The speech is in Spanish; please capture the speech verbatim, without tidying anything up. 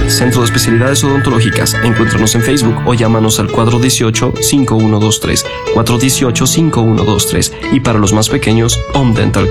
Centro de Especialidades Odontológicas. Encuéntranos en Facebook o llámanos al cuatro uno ocho, cinco uno dos tres, cuatro uno ocho, cinco uno dos tres. Y para los más pequeños, Home Dental